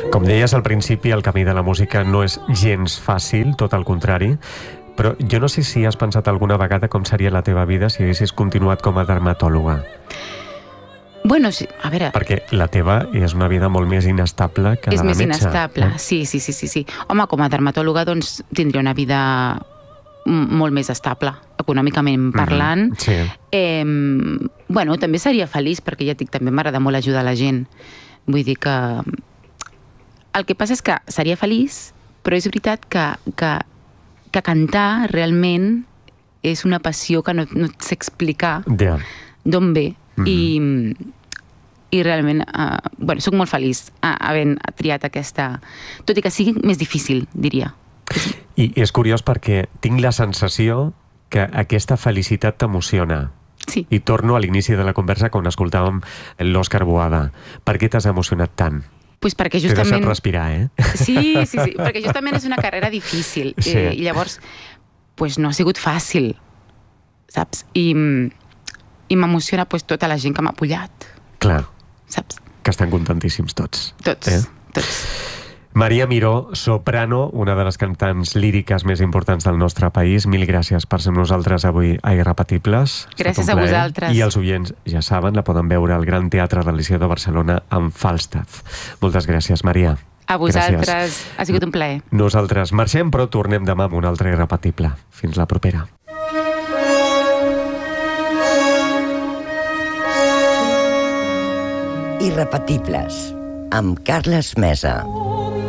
Com deies al principi, el camí de la música no és gens fàcil, tot al contrari, però jo no sé si has pensat alguna vegada com seria la teva vida si haguessis continuat com a dermatòloga. Bueno, sí, a veure... Perquè la teva és una vida molt més inestable que la de metge. És més inestable, sí. Home, com a dermatòloga, doncs, tindria una vida molt més estable, econòmicament parlant. Sí. Bueno, també seria feliç, perquè ja et dic, també m'agrada molt ajudar la gent. Vull dir que... El que passa és que seria feliç, però és veritat que cantar realment és una passió que no et sé explicar d'on ve. I realment, bueno, soc molt feliç havent triat aquesta... Tot i que sigui més difícil, diria. I és curiós perquè tinc la sensació que aquesta felicitat t'emociona. Sí. I torno a l'inici de la conversa quan escoltàvem l'Òscar Boada. Per què t'has emocionat tant? Pues perquè justament... T'he deixat respirar, Sí, perquè justament és una carrera difícil. Sí. I llavors, pues no ha sigut fàcil, saps? I m'emociona pues tota la gent que m'ha apoyat. Clar. Saps? Que estan contentíssims tots. Tots. Maria Miró, soprano, una de les cantants líriques més importants del nostre país. Mil gràcies per ser amb nosaltres avui a Irrepetibles. Gràcies a vosaltres. I els oients ja saben, la poden veure al Gran Teatre del Liceu de Barcelona amb Falstaff. Moltes gràcies, Maria. A vosaltres. Ha sigut un plaer. Nosaltres marxem, però tornem demà amb un altre Irrepetible. Fins la propera. Irrepetibles, amb Carles Mesa.